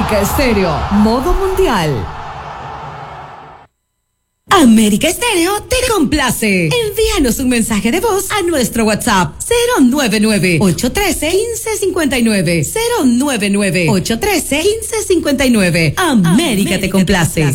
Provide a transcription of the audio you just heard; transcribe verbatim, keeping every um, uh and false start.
América Estéreo, modo mundial. América Estéreo te complace. Envíanos un mensaje de voz a nuestro WhatsApp cero nueve nueve, ocho uno tres, uno cinco cinco nueve, cero nueve nueve, ocho uno tres, uno cinco cinco nueve. América, América te complace.